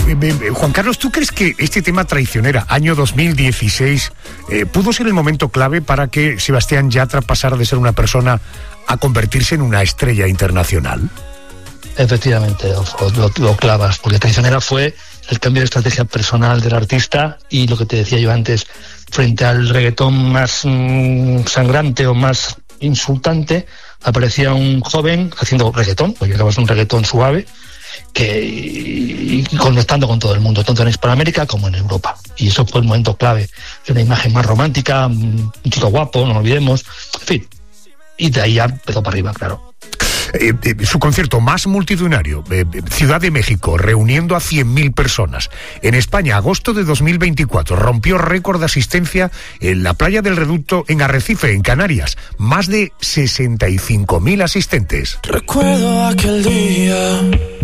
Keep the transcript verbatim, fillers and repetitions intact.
eh, Juan Carlos, ¿tú crees que este tema Traicionera, año dos mil dieciséis, eh, pudo ser el momento clave para que Sebastián Yatra pasara de ser una persona a convertirse en una estrella internacional? Efectivamente, lo, lo, lo clavas, porque Traicionera fue el cambio de estrategia personal del artista y lo que te decía yo antes, frente al reggaetón más mmm, sangrante o más insultante, aparecía un joven haciendo reggaetón, porque acabas un reggaetón suave, que y, y conectando con todo el mundo, tanto en Hispanoamérica como en Europa. Y eso fue el momento clave, una imagen más romántica, un chico guapo, no lo olvidemos, en fin. Y de ahí ya empezó para arriba, claro. Eh, eh, su concierto más multitudinario, eh, Ciudad de México, reuniendo a cien mil personas. En España, agosto de dos mil veinticuatro, rompió récord de asistencia en la playa del Reducto en Arrecife, en Canarias. Más de sesenta y cinco mil asistentes. Recuerdo aquel día